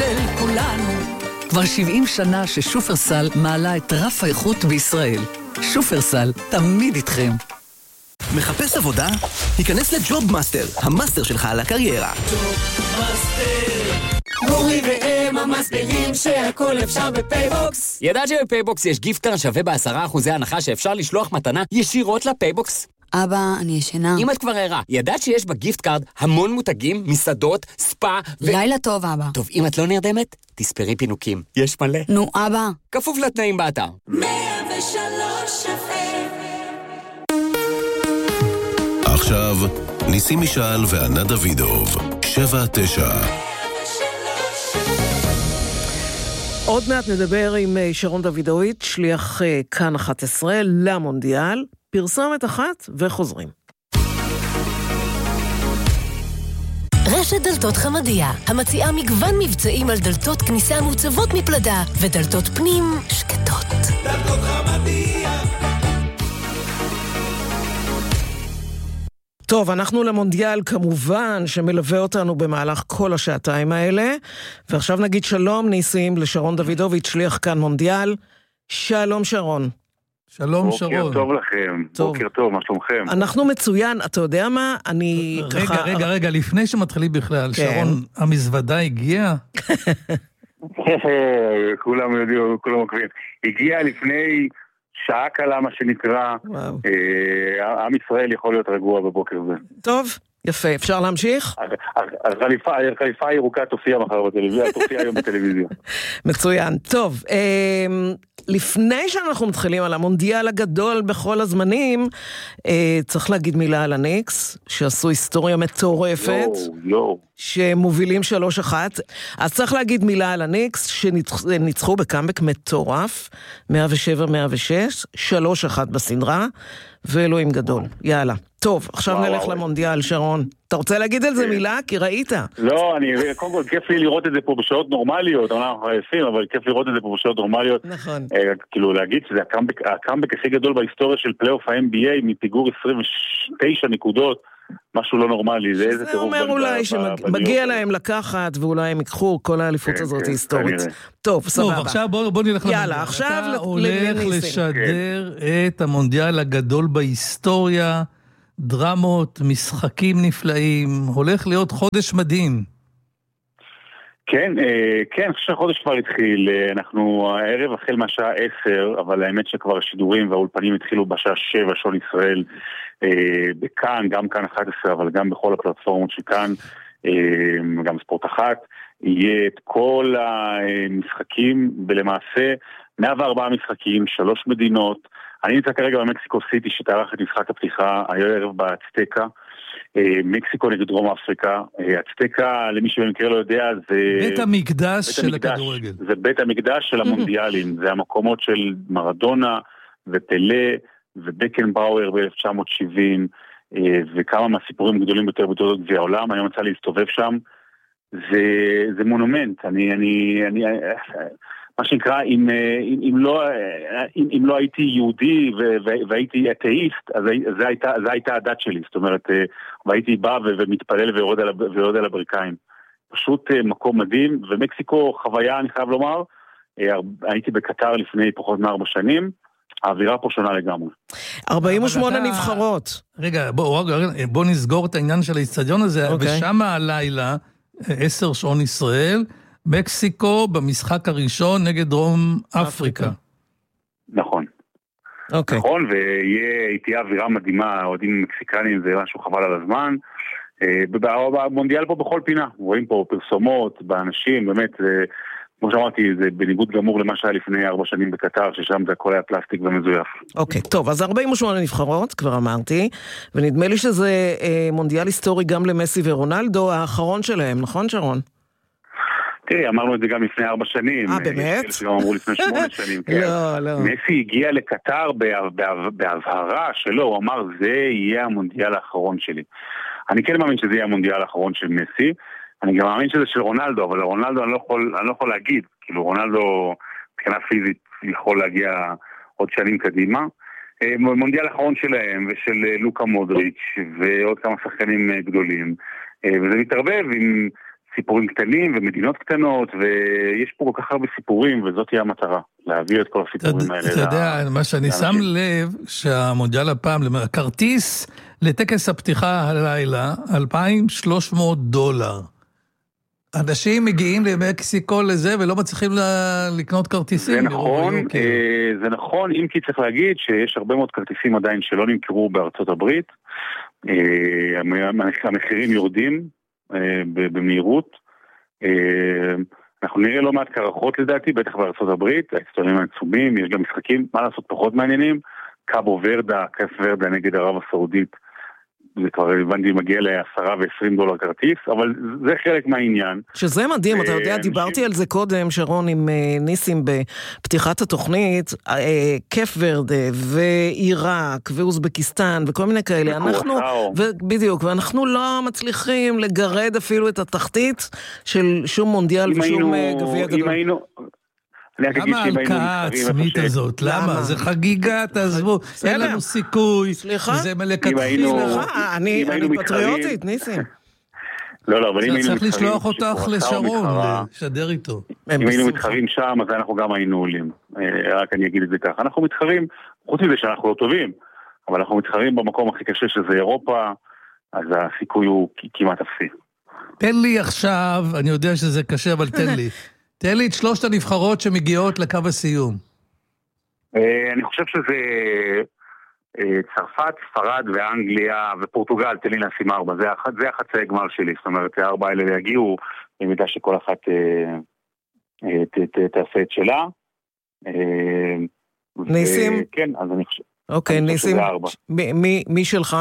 של כולנו. כבר 70 שנה ששופרסל מעלה את רף האיכות בישראל. שופרסל, תמיד איתכם. מחפש עבודה? היכנס לג'וב מאסטר, המאסטר שלך על הקריירה. ג'וב מאסטר, גורי והם המאסטרים שהכל אפשר בפייבוקס. ידעת שבפייבוקס יש גיפט שווה ב10% הנחה שאפשר לשלוח מתנה ישירות לפייבוקס? אבא, אני ישנה. אם את כבר ערה, ידעת שיש בגיפט קארד המון מותגים, מסעדות, ספא לילה טוב, אבא. טוב, אם את לא נרדמת, תספרי פינוקים. יש מלא. נו, אבא. כפוף לתנאים באתר. 103 עכשיו, ניסים משעל וענה דוידוב, 7-9. עוד מעט נדבר עם שרון דוידוביץ', שליח כאן 11 למונדיאל, פרסומת אחת וחוזרים. רשת דלתות חמדיה, המציעה מגוון מבצעים על דלתות כניסה מוצבות מפלדה ודלתות פנים שקטות. דלתות חמדיה. טוב, אנחנו למונדיאל כמובן שמלווה אותנו במהלך כל השעתיים האלה, ועכשיו נגיד שלום ניסים לשרון דוידוביץ', שליח כאן מונדיאל. שלום שרון. שלום בוקר שרון. בוקר טוב לכם, טוב. בוקר טוב, מה שלומכם? אנחנו מצוין, אתה יודע מה? אני ככה... רגע, לפני שמתחילים בכלל, כן. שרון, המזוודה הגיעה? כולם יודעים, כולם עוקבים. הגיעה לפני שעה קלה, מה שנקרא, עם ישראל יכול להיות רגוע בבוקר זה. טוב, יפה, אפשר להמשיך? החליפה הירוקה תופיע מחר בטלוויזיה, תופיע היום בטלוויזיה. מצוין, טוב, לפני שאנחנו מתחילים על המונדיאל הגדול בכל הזמנים, צריך להגיד מילה על הניקס, שעשו היסטוריה מטורפת, שמובילים 3-1, אז צריך להגיד מילה על הניקס, שניצחו בקאמבק מטורף, 107-106, 3-1 בסדרה, ואלוהים גדול, יאללה. טוב, עכשיו נלך למונדיאל, שרון. אתה רוצה להגיד על זה מילה? כי ראית. לא, קודם כל כיף לי לראות את זה פה בשעות נורמליות, אנחנו עייפים, אבל כיף לראות את זה פה בשעות נורמליות. נכון. כאילו להגיד שזה הקאמבק הכי גדול בהיסטוריה של פלייאוף ה-NBA, מפיגור 29 נקודות, משהו לא נורמלי, זה איזה טירוף. זה אומר אולי שמגיע להם לקחת, ואולי הם ייקחו כל האליפות הזאת היסטורית. טוב, סבבה. טוב, עכשיו בוא נלך למונדיאל. יאללה, עכשיו אתה הולך לשדר את המונדיאל הגדול בהיסטוריה, דרמות, משחקים נפלאים, הולך להיות חודש מדהים. כן, אני חושב שהחודש כבר התחיל, אנחנו הערב החל מהשעה 10, אבל האמת שכבר השידורים והאולפנים התחילו בשעה 7 שעון ישראל, בכאן, גם כאן 11, אבל גם בכל הפלטפורמות שכאן, גם ספורט אחת, יהיה את כל המשחקים, ולמעשה 104 משחקים, 3 מדינות, אני נמצא כרגע במקסיקו סיטי שתארח את משחק הפתיחה, היה ערב באצטקה, מקסיקו נגד דרום אפריקה, אצטקה, למי שבמקרה לא יודע, זה... בית המקדש של הכדורגל. זה בית המקדש של המונדיאלים, זה המקומות של מרדונה ופלה ובקנבאואר ב-1970, וכמה מהסיפורים גדולים ביותר בתולדות גביע העולם, אני מצא להסתובב שם, זה מונומנט, מה שנקרא, אם לא הייתי יהודי והייתי אתאיסט, אז זה הייתה הדת שלי, זאת אומרת, והייתי בא ומתפלל ויורד על הברכיים. פשוט מקום מדהים, ומקסיקו חוויה, אני חייב לומר, הייתי בקטר לפני פחות מ4 שנים, האווירה פה שונה לגמרי. 48 נבחרות. רגע, בוא נסגור את העניין של האצטדיון הזה, ושם הלילה, 10 שעון ישראל, מקסיקו במשחק הראשון נגד דרום אפריקה. נכון. נכון, ותהיה אווירה מדהימה, אוהדים מקסיקנים, זה משהו חבל על הזמן. במונדיאל פה בכל פינה, רואים פה פרסומות, באנשים, באמת, כמו שאמרתי, זה בניגוד גמור למה שהיה לפני 4 שנים בקטר, ששם זה הכל היה פלסטיק ומזויף. אוקיי, טוב, אז 48 נבחרות, כבר אמרתי, ונדמה לי שזה מונדיאל היסטורי גם למסי ורונלדו, האחרון שלהם, נכון שרון? תראי, אמרנו את זה גם לפני 4 שנים. באמת? יש שגם אמרו לפני 8 שנים. כן. לא. מסי הגיע לקטר בהבהרה שלו, הוא אמר, זה יהיה המונדיאל האחרון שלי. אני כן מאמין שזה יהיה המונדיאל האחרון של מסי, אני גם מאמין שזה של רונלדו, אבל רונלדו אני לא יכול להגיד, כאילו רונלדו מבחינה פיזית יכול להגיע עוד שנים קדימה. מונדיאל האחרון שלהם ושל לוקה מודריץ' ועוד כמה שחקנים גדולים, וזה מתערבב עם סיפורים קטנים ומדינות קטנות, ויש פה כל כך הרבה סיפורים, וזאת תהיה המטרה, להעביר את כל הסיפורים האלה. אתה יודע, מה שאני שם לב, שהמונדיאל הפעם, הכרטיס לטקס הפתיחה הלילה, $2,300. אנשים מגיעים למקסיקו לזה, ולא מצליחים לקנות כרטיסים. זה נכון, אם כי צריך להגיד שיש הרבה מאוד כרטיסים עדיין שלא נמכרו בארצות הברית, המחירים יורדים במהירות, אנחנו נראה לא מעט קרחות לדעתי, בטח בארצות הברית, האצטדיונים העצומים, יש גם משחקים, מה לעשות פחות מעניינים, קאבו ורדה, קף ורדה נגד ערב הסעודית, זה כבר הבנתי מגיע ל$10 ו$20 כרטיס, אבל זה חלק מהעניין. שזה מדהים, אתה יודע, דיברתי על זה קודם, שרון, עם ניסים בפתיחת התוכנית, קף ורדה ועיראק ואוזבקיסטן וכל מיני כאלה, אנחנו, בדיוק, ואנחנו לא מצליחים לגרד אפילו את התחתית של שום מונדיאל ושום גביע גדול. למה ההלקאה העצמית הזאת? למה? זה חגיגה, תעזבו, אין לנו סיכוי, זה מלכתחילה. אני פטריוטית, ניסים. לא, אבל אם היינו צריך לשלוח אותך לשרון, לשדר איתו. אם היינו מתחרים שם, אז אנחנו גם היינו עולים. רק אני אגיד את זה ככה. אנחנו מתחרים, חוץ מזה שאנחנו לא טובים, אבל אנחנו מתחרים במקום הכי קשה שזה אירופה, אז הסיכוי הוא כמעט אפסי. תן לי עכשיו, אני יודע שזה קשה, אבל תן לי. תן לי את 3 הנבחרות שמגיעות לקו הסיום. אני חושב שזה צרפת, ספרד ואנגליה ופורטוגל, תן לי לשים 4. זה החצי הגמר שלי, זאת אומרת, 4 האלה יגיעו, במידה שכל אחת תעשה את שלה. ניסים? כן, אז אני חושב. אוקיי, ניסים, מי שלך?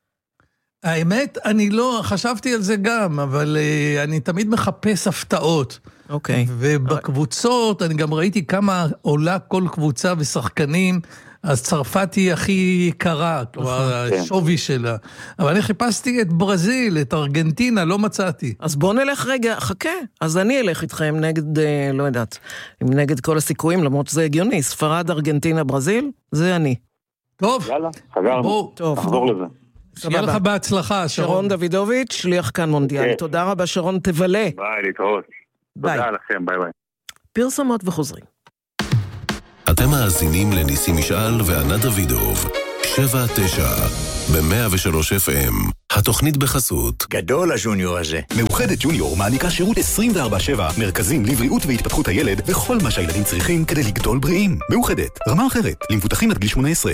האמת, אני לא, חשבתי על זה גם, אבל אני תמיד מחפש הפתעות. אוקיי. ובקבוצות, אני גם ראיתי כמה עולה כל קבוצה ושחקנים, אז צרפת היא הכי יקרה, כלומר, השווי שלה. אבל אני חיפשתי את ברזיל, את ארגנטינה, לא מצאתי. אז בוא נלך רגע, חכה. אז אני אלך איתכם נגד, לא יודעת, נגד כל הסיכויים, למרות שזה הגיוני. ספרד, ארגנטינה, ברזיל, זה אני. טוב. יאללה, סגרנו. נחזור לזה. שיהיה לך בהצלחה, שרון דוידוביץ', שליח כאן מונדיאל. תודה רבה, שרון, תבלה. ביי, להתראות. תודה לכם, ביי ביי. פרסומות וחוזרים. אתם מאזינים לניסים משעל וענת דוידוב. 7-9 ב-103 FM. התוכנית בחסות. גדול הג'וניור הזה. מאוחדת ג'וניור מעניקה שירות 24/7, מרכזים לבריאות והתפתחות הילד וכל מה שהילדים צריכים כדי לגדול בריאים. מאוחדת, רמה אחרת, למבוטחים עד גיל 18.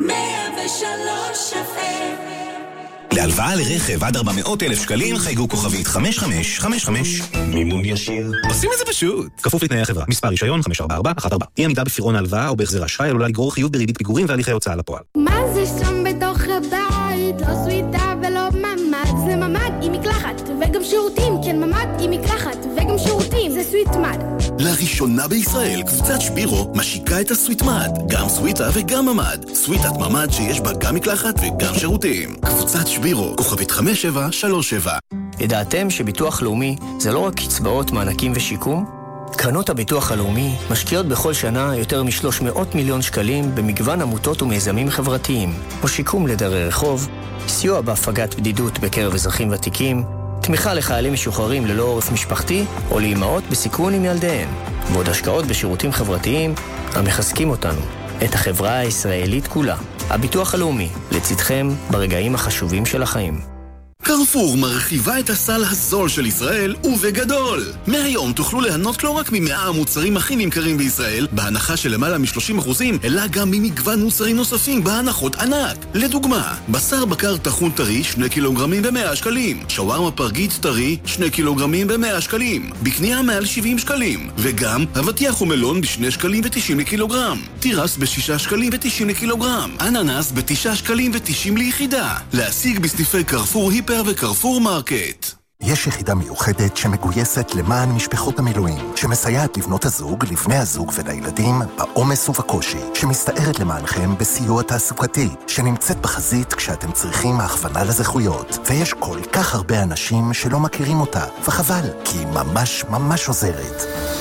103 FM. להלוואה לרכב עד 400,000 שקלים חייגו כוכבית 5555. מימון ישיר. עושים את זה פשוט. כפוף לתנאי החברה. מספר רישיון 54414. אי עמידה בפירעון ההלוואה או בהחזר אשראי עלולה לגרור חיוב בריבית פיגורים והליכי הוצאה לפועל. מה זה שם בתוך הבית? לא סוויטה ולא ממ"ד. זה ממ"ד עם מקלחת וגם שירותים. כן, ממ"ד עם מקלחת וגם שירותים. זה סוויטמד. לראשונה בישראל קבוצת שבירו משיקה את הסוויטמד. גם סוויטה וגם ממ"ד. סוויטת ממ"ד שיש בה גם מקלחת וגם שירותים. קבוצת שבירו, כוכבית 5737. ידעתם שביטוח לאומי זה לא רק קצבאות, מענקים ושיקום? קרנות הביטוח הלאומי משקיעות בכל שנה יותר מ-300 מיליון שקלים במגוון עמותות ומיזמים חברתיים, או שיקום לדרי רחוב, סיוע בהפגת בדידות בקרב אזרחים ותיקים, תמיכה לחיילים משוחררים ללא עורף משפחתי, או לאימהות בסיכון עם ילדיהן, ועוד השקעות בשירותים חברתיים המחזקים אותנו, את החברה הישראלית כולה. הביטוח הלאומי, לצדכם ברגעים החשובים של החיים. קרפור מרחיבה את הסל הזול של ישראל ובגדול. מהיום תוכלו ליהנות לא רק מ100 המוצרים הכי נמכרים בישראל, בהנחה של למעלה מ-30%, אלא גם ממגוון מוצרים נוספים בהנחות ענק. לדוגמה, בשר בקר טחון טרי 2 קילוגרמים ב100 שקלים, שווארמה פרגית טרי 2 קילוגרמים ב100 שקלים, בקנייה מעל 70 שקלים, וגם אבטיח ומלון ב2 שקלים ו90 לקילוגרם, תירס ב6 שקלים ו90 לקילוגרם, אננס ב9 שקלים ו90 ליחידה. להשיג בסניפי קרפור היפר וקרפור מרקט. יש יחידה מיוחדת שמגויסת למען משפחות המילואים, שמסייעת לבנות הזוג, לבני הזוג ולילדים בעומס ובקושי, שמסתערת למענכם בסיוע תעסוקתי, שנמצאת בחזית כשאתם צריכים הכוונה לזכויות. ויש כל כך הרבה אנשים שלא מכירים אותה, וחבל, כי היא ממש ממש עוזרת.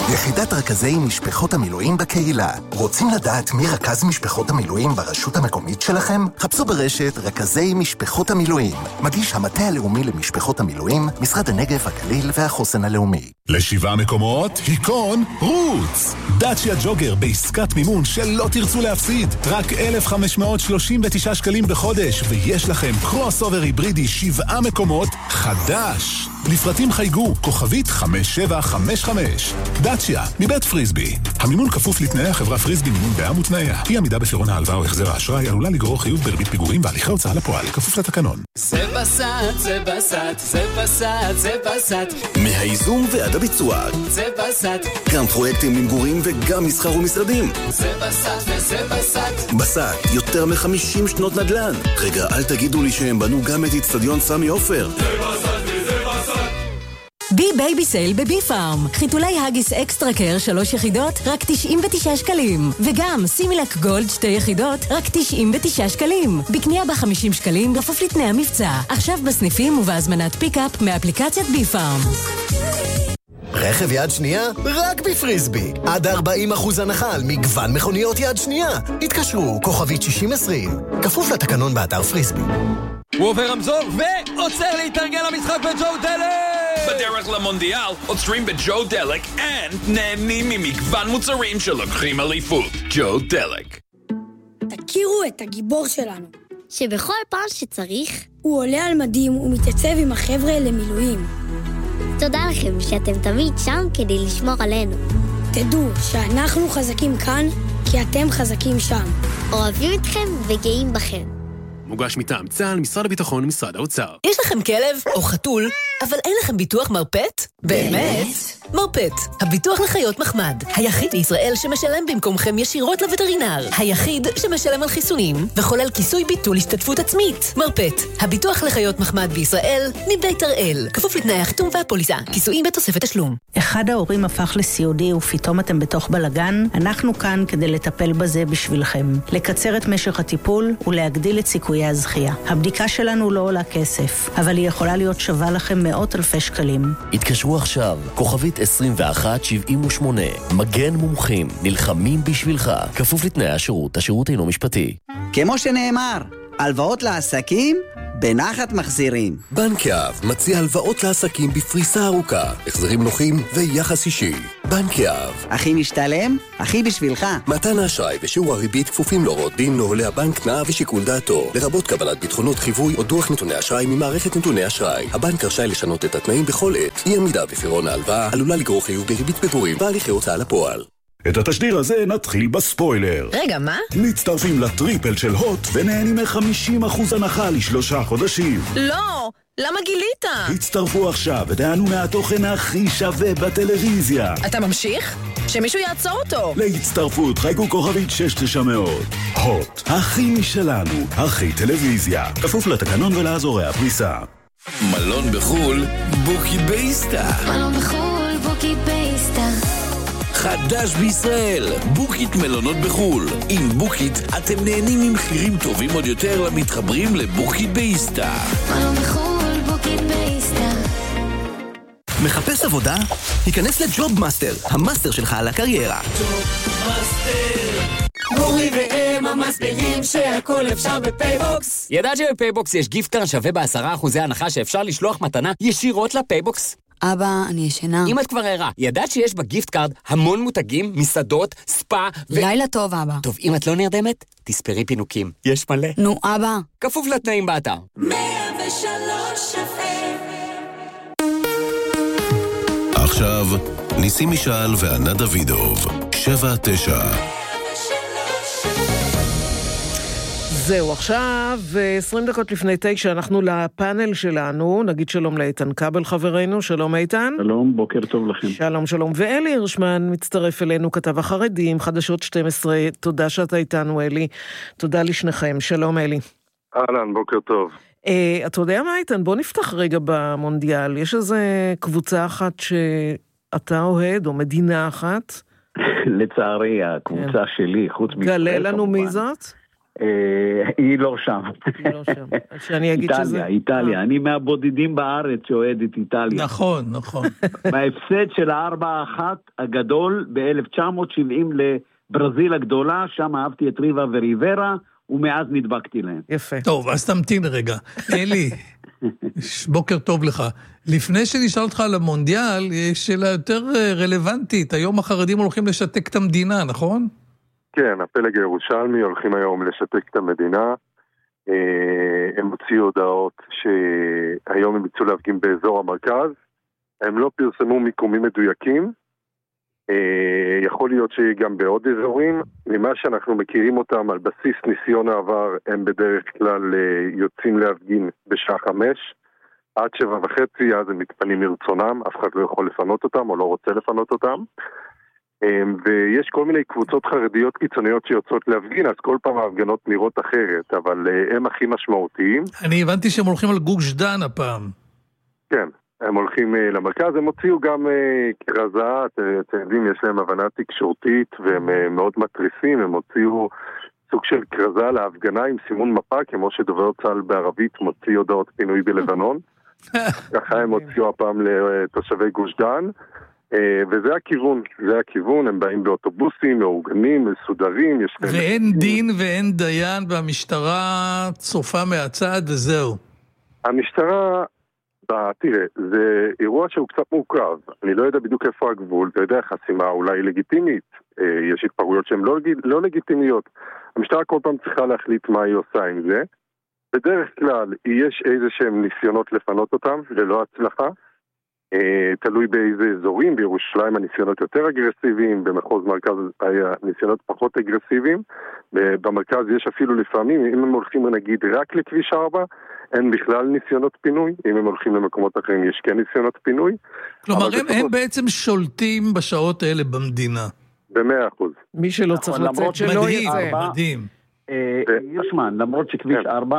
יחידת רכזי משפחות המילואים בקהילה. רוצים לדעת מי רכז משפחות המילואים ברשות המקומית שלכם? חפשו ברשת רכזי משפחות המילואים. מגיש המטה הלאומי למשפחות המילואים, משרד הנגב, הגליל והחוסן הלאומי. ל7 מקומות, היכון, רוץ! דאצ'יה ג'וגר בעסקת מימון שלא תרצו להפסיד. רק 1,539 שקלים בחודש, ויש לכם קרוס אובר היברידי 7 מקומות חדש. לפרטים חייגו, כוכבית 5755. דאצ'יה, מבית פריסבי. המימון כפוף לתנאי החברה פריסבי מימון בע"מ ותנאיה. אי עמידה בפירעון ההלוואה או החזר האשראי עלולה לגרור חיוב בריבית פיגורים והליכי הוצאה לפועל, כפוף לתקנון. זה בסט, זה בסט, זה בסט, זה בסט. מהייזום ועד הביצוע. זה בסט. גם פרויקטים למגורים וגם מסחר ומשרדים. זה בסט וזה בסט. בסט, יותר מ-50 שנות נדל"ן. רגע, אל תגידו לי שהם בנו גם את אצטדיון סמי עופר. זה בסט וזה בסט. בי בייבי סייל בבי פארם. חיתולי הגיס אקסטרה קר 3 יחידות, רק 99 שקלים. וגם סימילק גולד 2 יחידות, רק 99 שקלים. בקנייה ב50 שקלים, בכפוף לתנאי המבצע. עכשיו בסניפים ובהזמנת פיקאפ מאפליקציית בי פארם. רכב יד שנייה? רק בפריסבי. עד 40% הנחה על מגוון מכוניות יד שנייה. התקשרו, כוכבית 6020. כפוף לתקנון באתר פריסבי. הוא עובר רמזור ועוצר להתארגן למשחק בג'ו דלק! בדרך למונדיאל עוצרים בג'ו דלק נהנים ממגוון מוצרים שלוקחים אליפות. ג'ו דלק. תכירו את הגיבור שלנו, שבכל פעם שצריך הוא עולה על מדים ומתייצב עם החבר'ה למילואים. תודה לכם שאתם תמיד שם כדי לשמור עלינו. תדעו שאנחנו חזקים כאן כי אתם חזקים שם. אוהבים אתכם וגאים בכם. מוגש מטעם צה"ל, משרד הביטחון ומשרד האוצר. יש לכם כלב או חתול, אבל אין לכם ביטוח מרפט? באמת? מרפט, הביטוח לחיות מחמד. היחיד בישראל שמשלם במקומכם ישירות לווטרינר. היחיד שמשלם על חיסונים וחולל כיסוי ביטול השתתפות עצמית. מרפט, הביטוח לחיות מחמד בישראל, מבית הראל. כפוף לתנאי החיתום והפוליסה. כיסויים בתוספת תשלום. אחד ההורים הפך לסיעודי ופתאום אתם בתוך בלגן, אנחנו כאן כדי לטפל בזה בשבילכם. לקצר את משך הטיפול ולהגדיל את סיכויי הזכייה. הבדיקה שלנו לא עולה כסף, אבל היא יכולה להיות שווה לכם מאות אלפי שקלים. התקשרו עכשיו, כוכבית 2178. מגן מומחים, נלחמים בשבילך. כפוף לתנאי השירות, השירות אינו משפטי. כמו שנאמר, הלוואות לעסקים בנחת מחזירים. בנק יהב מציע הלוואות לעסקים בפריסה ארוכה, החזרים נוחים ויחס אישי. בנק יהב. הכי משתלם, הכי בשבילך. מתן האשראי ושיעור הריבית כפופים להוראות דין, נוהלי הבנק, תנאיו ושיקול דעתו, לרבות קבלת ביטחונות חיווי או דוח נתוני אשראי ממערכת נתוני אשראי. הבנק רשאי לשנות את התנאים בכל עת. אי עמידה בפירעון ההלוואה עלולה לגרור חיוב בריבית פיגורים והליכי הוצאה לפועל. את התשדיר הזה נתחיל בספוילר. רגע, מה? מצטרפים לטריפל של הוט ונהנים מ-50% הנחה ל3 חודשים. לא! למה גילית? הצטרפו עכשיו ותענו מהתוכן הכי שווה בטלוויזיה. אתה ממשיך? שמישהו יעצור אותו. להצטרפות חייגו כוכבית 6900. הוט, הכי משלנו, הכי טלוויזיה. כפוף לתקנון ולאזורי הפריסה. מלון בחול, בוקי בייסטה. מלון בחול, בוקי בייסטה. חדש בישראל, בוקית מלונות בחול. עם בוקית אתם נהנים ממחירים טובים עוד יותר למתחברים לבוקית בייסטה. מלון בחול, בוקית בייסטה. מחפש עבודה? היכנס לג'וב מאסטר, המאסטר שלך על הקריירה. מורי והם המסבירים שהכל אפשר בפייבוקס. ידעת שבפייבוקס יש גיפט קארד שווה ב10% הנחה שאפשר לשלוח מתנה ישירות לפייבוקס? אבא, אני ישנה. אם את כבר ערה, ידעת שיש בגיפט קארד המון מותגים, מסעדות, ספא לילה טוב, אבא. טוב, אם את לא נרדמת, תספרי פינוקים. יש מלא. נו, אבא. כפוף לתנאים באתר. 103 עכשיו, ניסים משעל וענת דוידוב, 7-9. זהו, עכשיו 20 דקות לפני 9 אנחנו לפאנל שלנו, נגיד שלום לאיתן כבל חברנו, שלום איתן. שלום, בוקר טוב לכם. שלום, שלום, ואלי הרשמן מצטרף אלינו, כתב החרדים, חדשות 12, תודה שאתה איתנו אלי, תודה לשניכם, שלום אלי. אהלן, בוקר טוב. אתה יודע מה איתן, בוא נפתח רגע במונדיאל, יש איזה קבוצה אחת שאתה אוהד, או מדינה אחת? לצערי, הקבוצה שלי, חוץ מישראל גלה לנו מי זאת? היא לא שם. שאני אגיד שזה... איטליה. אני מהבודדים בארץ שאוהד את איטליה. נכון. בהפסד של 4-1 הגדול ב-1970 לברזיל הגדולה, שם אהבתי את ריבה וריברה, ומאז נדבקתי להם. יפה. טוב, אז תמתין רגע. אלי, בוקר טוב לך. לפני שנשאל אותך על המונדיאל, יש שאלה יותר רלוונטית. היום החרדים הולכים לשתק את המדינה, נכון? כן, הפלג הירושלמי הולכים היום לשתק את המדינה. הם הוציאו הודעות שהיום הם יצאו להפגין באזור המרכז. הם לא פרסמו מיקומים מדויקים. יכול להיות שגם בעוד אזורים. ממה שאנחנו מכירים אותם על בסיס ניסיון העבר, הם בדרך כלל יוצאים להפגין בשעה 5. עד 7:30, אז הם מתפנים מרצונם. אף אחד לא יכול לפנות אותם או לא רוצה לפנות אותם. ויש כל מיני קבוצות חרדיות קיצוניות שיוצאות להפגין, אז כל פעם ההפגנות נראות אחרת, אבל הם הכי משמעותיים. אני הבנתי שהם הולכים על גוש דן הפעם. כן, הם הולכים למרכז, הם הוציאו גם כרזה, אתם יודעים, יש להם הבנה תקשורתית, והם מאוד מטריסים, הם הוציאו סוג של כרזה להפגנה עם סימון מפה, כמו שדובר צה"ל בערבית מוציא הודעות פינוי בלבנון. ככה הם הוציאו הפעם לתושבי גוש דן. וזה הכיוון, הם באים באוטובוסים, מאורגנים, מסודרים, ואין דין ואין דיין, והמשטרה צופה מהצד וזהו. המשטרה, תראה, זה אירוע שהוא קצת מורכב, אני לא יודע בדיוק איפה הגבול, אתה יודע, חסימה אולי לגיטימית, יש התפרעויות שהן לא לגיטימיות, המשטרה כל פעם צריכה להחליט מה היא עושה עם זה, בדרך כלל יש איזה שהם ניסיונות לפנות אותם, ללא הצלחה, תלוי באיזה אזורים, בירושלים הניסיונות יותר אגרסיביים, במחוז מרכז היה ניסיונות פחות אגרסיביים, במרכז יש אפילו לפעמים, אם הם הולכים נגיד רק לכביש 4, אין בכלל ניסיונות פינוי, אם הם הולכים למקומות אחרים יש כן ניסיונות פינוי. כלומר, הם בעצם שולטים בשעות האלה במדינה. ב100%. מי שלא צריך לצאת שלא יצא. מדהים. ישמן, למרות שכביש 4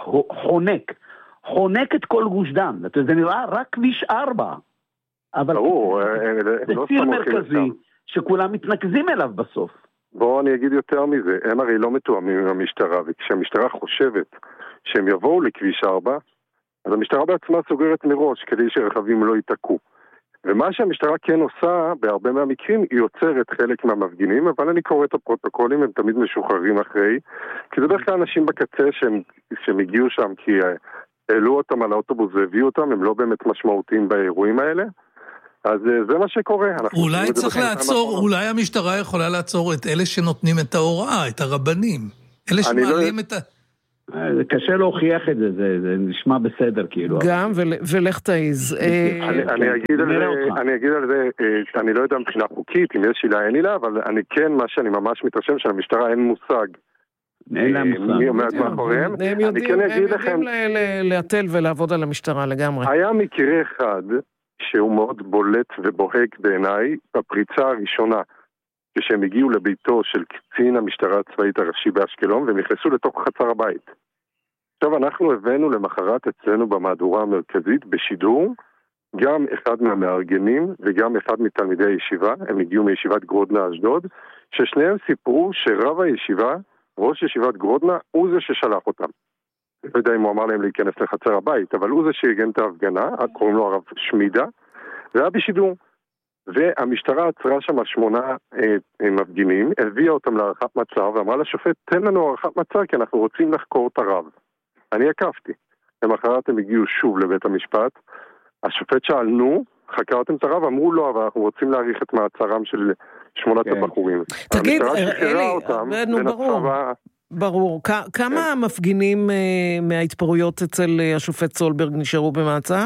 חונק את כל גוש דן, זה נראה רק כביש 4, אבל זה ציר מרכזי שכולם מתנקזים אליו בסוף. בואו אני אגיד יותר מזה, הם הרי לא מתואמים עם המשטרה, וכשהמשטרה חושבת שהם יבואו לכביש 4, אז המשטרה בעצמה סוגרת מראש כדי שרכבים לא ייתקעו. ומה שהמשטרה כן עושה, בהרבה מהמקרים, היא יוצרת חלק מהמפגינים, אבל אני קורא את הפרוטוקולים, הם תמיד משוחררים אחרי, כי זה בדרך כלל אנשים בקצה שהם הגיעו שם, כי העלו אותם על האוטובוס והביאו אותם, הם לא באמת משמעותיים באירועים האלה, אז זה מה שקורה. אולי צריך לעצור, אולי המשטרה יכולה לעצור את אלה שנותנים את ההוראה, את הרבנים, אלה שמעלים את ה... זה קשה להוכיח את זה, זה נשמע בסדר כאילו. גם, ולך תעיז. אני אגיד על זה, אני לא יודע מבחינה חוקית, אם יש עילה אין עילה, אבל אני כן, מה שאני ממש מתרשם, שלמשטרה אין מושג. אין להם מושג. מי עומד מאחוריהם? הם יודעים להתל ולעבוד על המשטרה לגמרי. היה מקרה אחד, שהוא מאוד בולט ובוהק בעיניי, בפריצה הראשונה, כשהם הגיעו לביתו של קצין המשטרה הצבאית הראשי באשקלון, והם נכנסו לתוך חצר הבית. עכשיו אנחנו הבאנו למחרת אצלנו במהדורה המרכזית בשידור, גם אחד מהמארגנים וגם אחד מתלמידי הישיבה, הם הגיעו מישיבת גרודנה אשדוד, ששניהם סיפרו שרב הישיבה, ראש ישיבת גרודנה, הוא זה ששלח אותם. לא יודע אם הוא אמר להם להיכנס לחצר הבית, אבל הוא זה שארגן את ההפגנה, קוראים לו הרב שמידה, זה היה בשידור. והמשטרה עצרה שם 8 מפגינים, הביאה אותם להערכת מצב, ואמרה לשופט, תן לנו הערכת מצב, כי אנחנו רוצים לחקור את הרב. אני עקפתי. למחרת הם הגיעו שוב לבית המשפט, השופט שאלנו, חקרתם את הרב, אמרו לו, אבל אנחנו רוצים להאריך את מעצרם של 8 הבחורים. תגיד, אלי, ברור, כמה מפגינים מההתפרעויות אצל השופט סולברג נשארו במעצר?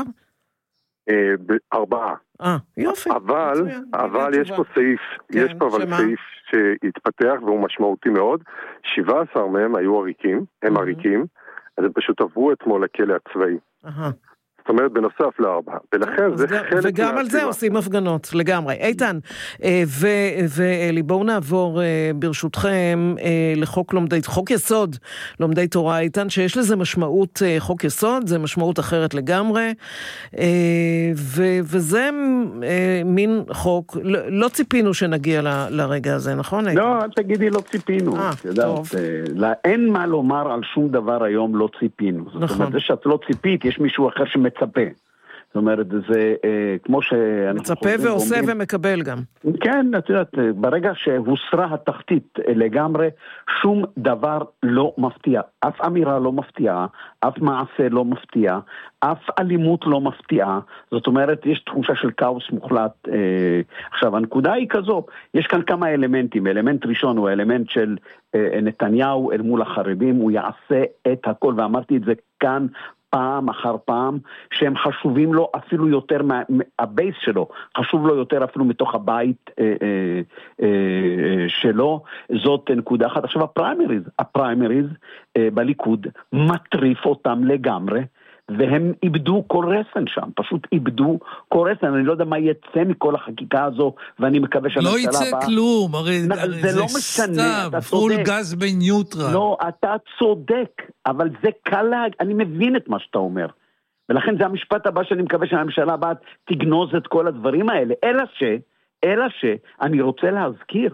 4. יופי. אבל יש פה סעיף, יש פה אבל סעיף שהתפתח והוא משמעותי מאוד. 17 מהם היו עריקים, הם עריקים, אז הם פשוט עברו אתמול לכלא הצבאי. זאת זאת אומרת, בנוסף ל4. ולכן זה חלק... וגם על זה עושים הפגנות, לגמרי. איתן, ואלי, בואו נעבור ברשותכם חוק יסוד, לומדי תורה, איתן, שיש לזה משמעות חוק יסוד, זה משמעות אחרת לגמרי, וזה מין חוק, לא ציפינו שנגיע לרגע הזה, נכון? לא, אל תגידי לא ציפינו. טוב. אין מה לומר על שום דבר היום לא ציפינו. זאת אומרת, זה שאת לא ציפית, יש מישהו אחר שמצפה. זאת אומרת, זה כמו שאני... מצפה ועושה ומקבל גם. כן, את יודעת, ברגע שהוסרה התחתית לגמרי, שום דבר לא מפתיע. אף אמירה לא מפתיעה, אף מעשה לא מפתיע, אף אלימות לא מפתיעה. זאת אומרת, יש תחושה של כאוס מוחלט. עכשיו, הנקודה היא כזו, יש כאן כמה אלמנטים. אלמנט ראשון הוא האלמנט של נתניהו אל מול החרדים, הוא יעשה את הכל, ואמרתי את זה כאן, פעם אחר פעם, שהם חשובים לו אפילו יותר מהבייס שלו, חשוב לו יותר אפילו מתוך הבית שלו. זאת נקודה אחת. עכשיו הפריימריז בליכוד מטריף אותם לגמרי, והם איבדו כל רסן שם, פשוט איבדו כל רסן. אני לא יודע מה יצא מכל החקיקה הזו, ואני מקווה שהממשלה לא יצא כלום, הרי זה לא משנה, אתה פול גז בניוטרל. לא, אתה צודק, אבל זה קל, אני מבין את מה שאתה אומר, ולכן זה המשפט הבא שאני מקווה שהממשלה הבאה תגנוז את כל הדברים האלה, אלא שאני רוצה להזכיר,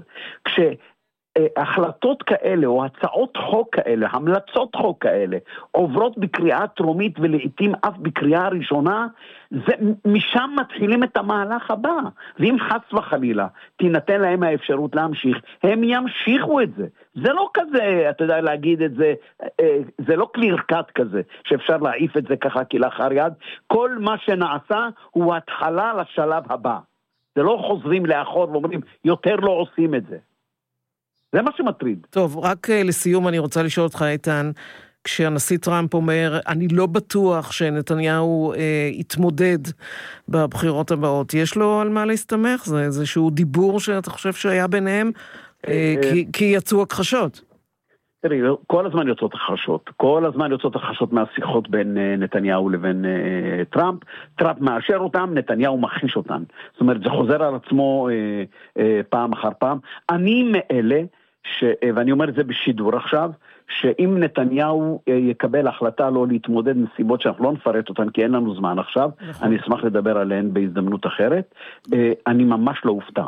החלטות כאלה או הצעות חוק כאלה, המלצות חוק כאלה, עוברות בקריאה טרומית ולעיתים אף בקריאה ראשונה, משם מתחילים את המהלך הבא. ואם חס וחלילה תינתן להם האפשרות להמשיך, הם ימשיכו את זה. זה לא כזה, אתה יודע להגיד את זה, זה לא קלירקט כזה, שאפשר להעיף את זה ככה כלאחר יד. כל מה שנעשה הוא התחלה לשלב הבא. זה לא חוזרים לאחור ואומרים, יותר לא עושים את זה. זה מה שמטריד. טוב, רק לסיום אני רוצה לשאול אותך, איתן, כשהנשיא טראמפ אומר, אני לא בטוח שנתניהו יתמודד בבחירות הבאות, יש לו על מה להסתמך? זה איזשהו דיבור שאתה חושב שהיה ביניהם? כי יצאו הכחשות. תראי, כל הזמן יוצאות הכחשות מהשיחות בין נתניהו לבין טראמפ. טראמפ מאשר אותם, נתניהו מכחיש אותם. זאת אומרת, זה חוזר על עצמו פעם אחר פעם. אני מאלה, ואני אומר את זה בשידור עכשיו, שאם נתניהו יקבל החלטה לא להתמודד מסיבות שאנחנו לא נפרט אותן, כי אין לנו זמן עכשיו, אני אשמח לדבר עליהן בהזדמנות אחרת, אני ממש לא אופתע.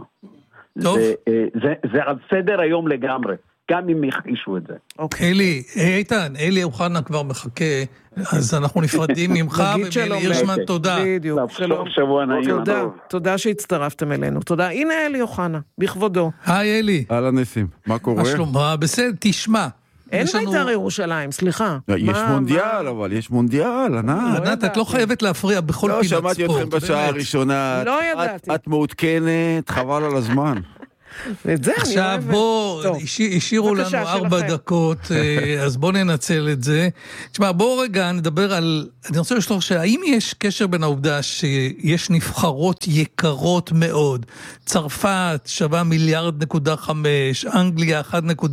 זה על סדר היום לגמרי. גם אם יכחישו את זה. אלי, איתן, אלי אוחנה כבר מחכה, אז אנחנו נפרדים ממך, ומילי הירשמן, תודה. בדיוק, שלום. שבוע נעים. תודה שהצטרפתם אלינו. תודה. הנה אלי אוחנה, בכבודו. היי אלי. אהלן ניסים, מה קורה? מה שלומך? בסדר, תשמע. אין בית"ר ירושלים, סליחה. יש מונדיאל, אבל יש מונדיאל, ענת, את לא חייבת להפריע בכל פינת ספורט. לא, שמעתי אתכם בשעה הראשונה. לא ידעתי. את מעודכנת, חבל על הזמן. עכשיו בוא, השאירו לנו 4 דקות, אז בוא ננצל את זה. תשמע, בוא רגע נדבר על, אני רוצה לשאול שהאם יש קשר בין העובדה שיש נבחרות יקרות מאוד, צרפת שווה 1.5 מיליארד, אנגליה 1.3,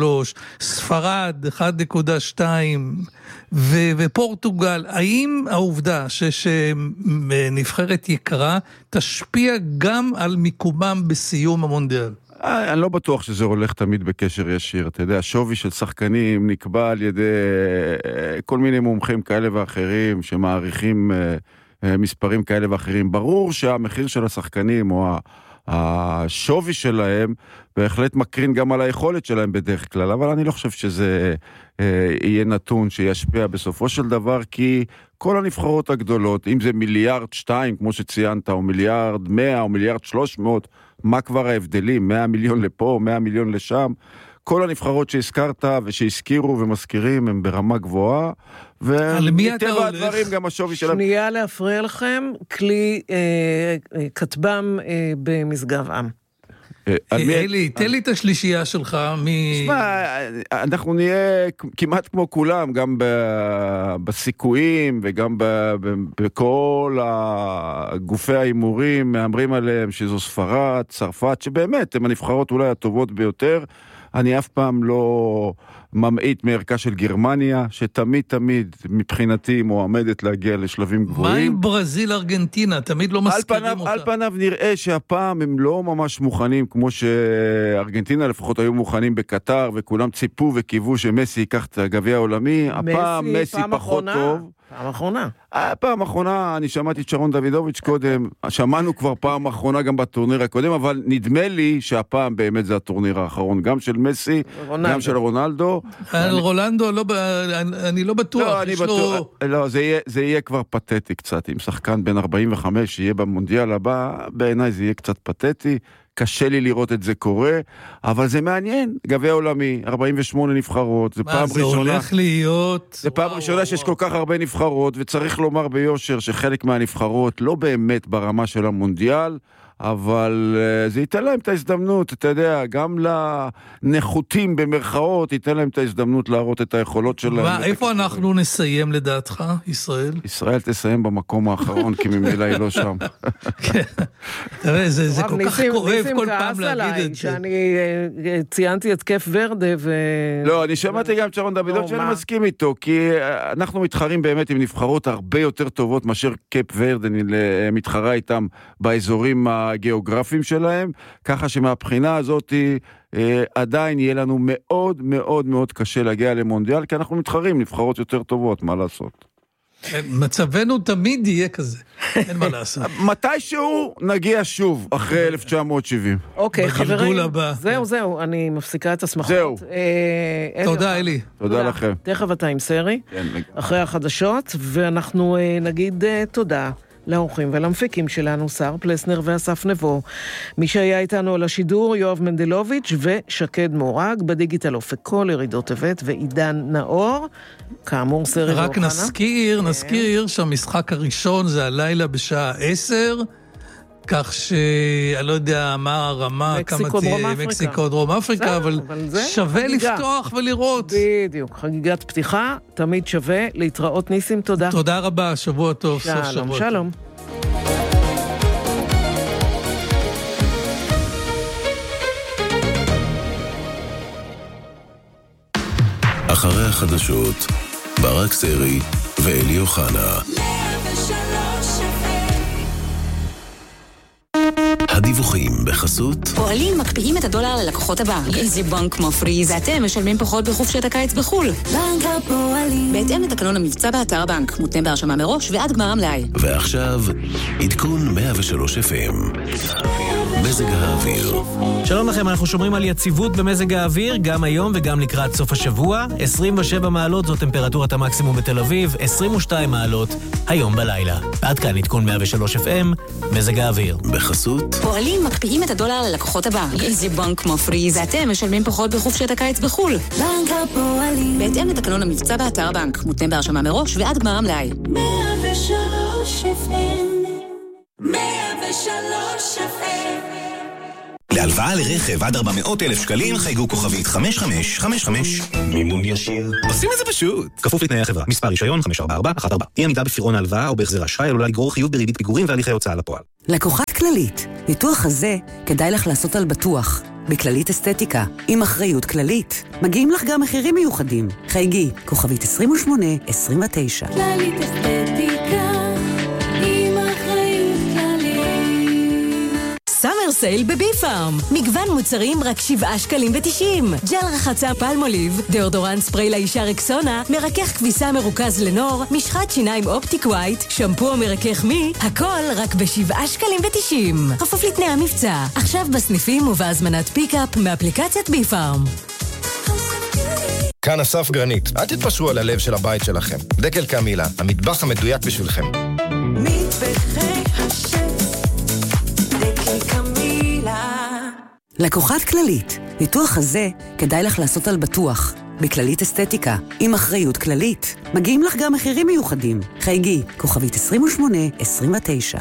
ספרד 1.2 ופורטוגל, האם העובדה שנבחרת יקרה תשפיע גם על מיקומם בסיום המונדיאל? אני לא בטוח שזה הולך תמיד בקשר ישיר. אתה יודע, השווי של שחקנים נקבע על ידי כל מיני מומחים כאלה ואחרים שמעריכים מספרים כאלה ואחרים. ברור שהמחיר של השחקנים או השווי שלהם בהחלט מקרין גם על היכולת שלהם בדרך כלל, אבל אני לא חושב שזה יהיה נתון שישפיע בסופו של דבר, כי כל הנבחרות הגדולות, אם זה 1.2 מיליארד, כמו שציינת, או 1.1 מיליארד, או 1.3 מיליארד, מה כבר ההבדלים? 100 מיליון לפה, 100 מיליון לשם, כל הנבחרות שהזכרת ושהזכירו ומזכירים הם ברמה גבוהה, ומטבע הדברים גם השווי שלהם. שנייה להפריע לכם, כלי כתבם במשגב עם. אלי, תן לי את השלישייה שלך. תשמע, אנחנו נהיה כמעט כמו כולם, גם בסיכויים וגם בכל גופי האימורים, מאמרים עליהם שזו ספרד, צרפת, שבאמת הם הנבחרות אולי הטובות ביותר, אני אף פעם לא ממעיט מערכה של גרמניה, שתמיד תמיד מבחינתי מועמדת להגיע לשלבים גבוהים. מה עם ברזיל ארגנטינה? תמיד לא מזכירים אותה. על פניו נראה שהפעם הם לא ממש מוכנים, כמו שארגנטינה לפחות היו מוכנים בקטר, וכולם ציפו וקיוו שמסי ייקח את הגביע העולמי. הפעם מסי פחות טוב. פעם אחרונה. פעם אחרונה, אני שמעתי את שרון דוידוביץ' קודם, שמענו כבר פעם אחרונה גם בטורניר הקודם, אבל נדמה לי שהפעם באמת זה הטורניר האחרון, גם של מסי, גם של רונלדו. רולנדו, אני לא בטוח. לא, זה יהיה כבר פתטי קצת, אם שחקן בן 45 שיהיה במונדיאל הבא, בעיניי זה יהיה קצת פתטי, קשה לי לראות את זה קורה, אבל זה מעניין, גביע עולמי, 48 נבחרות, זה פעם ראשונה. זה הולך להיות... זה פעם ראשונה שיש כל כך הרבה נבחרות, וצריך לומר ביושר שחלק מהנבחרות לא באמת ברמה של המונדיאל, אבל זה ייתן להם את ההזדמנות, אתה יודע, גם לנחותים במרכאות, ייתן להם את ההזדמנות להראות את היכולות שלהם. איפה אנחנו נסיים לדעתך, ישראל? ישראל תסיים במקום האחרון, כי ממילא היא לא שם. זה כל כך כואב כל פעם להגיד את זה. שאני ציינתי את קייפ ורדה לא, אני שמעתי גם שרון דוידוביץ' שאני מסכים איתו, כי אנחנו מתחרים באמת עם נבחרות הרבה יותר טובות מאשר קייפ ורדה, אני מתחרה איתם באזורים הגיאוגרפיים שלהם, ככה שמהבחינה הזאת עדיין יהיה לנו מאוד מאוד מאוד קשה להגיע למונדיאל, כי אנחנו מתחרים נבחרות יותר טובות, מה לעשות? מצבנו תמיד יהיה כזה, אין מה לעשות. מתישהו נגיע שוב, אחרי 1970. אוקיי, חברים, זהו, אני מפסיקה את השמחות. זהו. תודה, אלי. תודה לכם. תכף אתה עם סרי, אחרי החדשות, ואנחנו נגיד תודה לאורחים ולמפיקים שלנו, שר פלסנר ואסף נבו. מי שהיה איתנו על השידור, יואב מנדלוביץ' ושקד מורג, בדיגיטל אופק כל, ירידות טבת ועידן נאור. כאמור, סרי רק נזכיר שהמשחק הראשון זה הלילה בשעה 10, כך שאני לא יודע מה הרמה, מקסיקו דרום אפריקה, אבל שווה לפתוח ולראות. בדיוק, חגיגת פתיחה, תמיד שווה להתראות. ניסים, תודה. תודה רבה, שבוע טוב. שלום, שלום. אחרי החדשות, ברק סרי ואלי אוחנה. הדיווחים בחסות פועלים מקפיאים את הדולר ללקוחות הבנק. איזה בנק מפריז? אתם משלמים פחות בחופשת הקיץ בחול. בנק הפועלים. בהתאם לתקנון המבצע באתר הבנק, מותנה בהרשמה מראש ועד גמר המלאי. ועכשיו עדכון 103 FM. מזג האוויר. שלום לכם, אנחנו שומרים על יציבות במזג האוויר גם היום וגם לקראת סוף השבוע. 27 מעלות זו טמפרטורת המקסימום בתל אביב, 22 מעלות היום בלילה. עד כאן עדכון 103 FM, מזג האוויר. בחסות פועלים מקפיאים את הדולר ללקוחות הבנק. איזה בנק מפריז? אתם משלמים פחות בחופשת הקיץ בחול. בנק הפועלים. בהתאם לתקנון המבצע באתר הבנק, מותנה בהרשמה מראש ועד גמר המלאי. 103 FM 103 FM. להלוואה לרכב עד 400,000 שקלים חייגו כוכבית 5555. מימון ישיר. עושים את זה פשוט. כפוף לתנאי החברה. מספר רישיון 54414. אי עמידה בפירעון ההלוואה או בהחזר אשראי עלולה לגרור חיוב בריבית פיגורים והליכי הוצאה לפועל. לקוחת כללית. ניתוח הזה כדאי לך לעשות על בטוח. בכללית אסתטיקה, עם אחריות כללית. מגיעים לך גם מחירים מיוחדים. חייגי, כוכבית 2829. כללית אסתטיקה, עם אחריות כללית. סאמר סייל בבי-פארם. מגוון מוצרים רק 7 שקלים ו90. ג'ל רחצה פלמוליב, דאודורנט ספרי לאישה רקסונה, מרכך כביסה מרוכז לנור, משחת שיניים אופטיק ווייט, שמפו מרכך מי, הכל רק ב7 שקלים ו90. כפוף לתנאי המבצע. עכשיו בסניפים ובהזמנת פיקאפ מאפליקציית בי-פארם. כאן אסף גרנית. אל תתפשרו על הלב של הבית שלכם. דקל קמילה, המטבח המדויק בשבילכם. מטבחי השף, דקל קמילה. לקוחת כללית. ניתוח הזה כדאי לך לעשות על בטוח. בכללית אסתטיקה, עם אחריות כללית. מגיעים לך גם מחירים מיוחדים. חייגי, כוכבית 2829.